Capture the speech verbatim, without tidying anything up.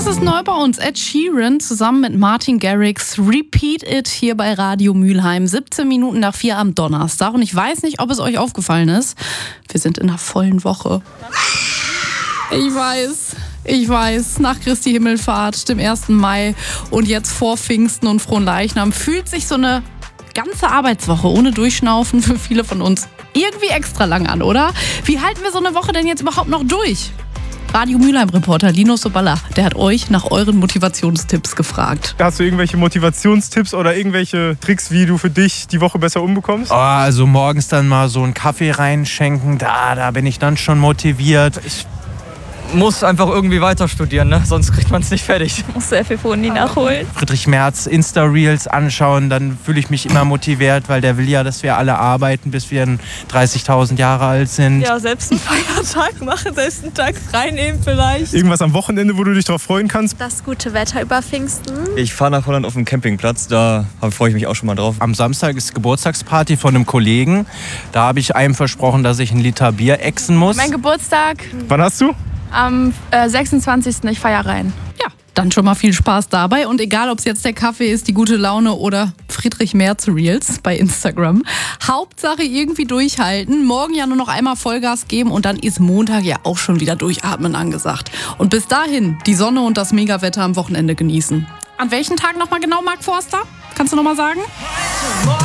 ist neu bei uns. Ed Sheeran zusammen mit Martin Garrix, Repeat It hier bei Radio Mülheim. siebzehn Minuten nach vier am Donnerstag. Und ich weiß nicht, ob es euch aufgefallen ist. Wir sind in einer vollen Woche. Ich weiß, ich weiß. Nach Christi Himmelfahrt, dem ersten Mai und jetzt vor Pfingsten und Fronleichnam fühlt sich so eine ganze Arbeitswoche ohne Durchschnaufen für viele von uns irgendwie extra lang an, oder? Wie halten wir so eine Woche denn jetzt überhaupt noch durch? Radio Mülheim-Reporter Linus Soballa, der hat euch nach euren Motivationstipps gefragt. Hast du irgendwelche Motivationstipps oder irgendwelche Tricks, wie du für dich die Woche besser umbekommst? Oh, also morgens dann mal so einen Kaffee reinschenken, da, da bin ich dann schon motiviert. Ich muss einfach irgendwie weiter studieren, ne? Sonst kriegt man es nicht fertig. Ich muss sehr viel von Uni nachholen. Friedrich Merz Insta-Reels anschauen, dann fühle ich mich immer motiviert, weil der will ja, dass wir alle arbeiten, bis wir dreißigtausend Jahre alt sind. Ja, selbst einen Feiertag machen, selbst einen Tag frei nehmen vielleicht. Irgendwas am Wochenende, wo du dich drauf freuen kannst? Das gute Wetter über Pfingsten. Ich fahre nach Holland auf den Campingplatz, da freue ich mich auch schon mal drauf. Am Samstag ist Geburtstagsparty von einem Kollegen. Da habe ich einem versprochen, dass ich einen Liter Bier exen muss. Mein Geburtstag Wann hast du? am äh, sechsundzwanzigsten Ich feiere rein. Ja, dann schon mal viel Spaß dabei. Und egal, ob es jetzt der Kaffee ist, die gute Laune oder Friedrich Merz Reels bei Instagram. Hauptsache irgendwie durchhalten. Morgen ja nur noch einmal Vollgas geben und dann ist Montag ja auch schon wieder durchatmen angesagt. Und bis dahin die Sonne und das Megawetter am Wochenende genießen. An welchen Tag nochmal genau, Marc Forster? Kannst du nochmal sagen?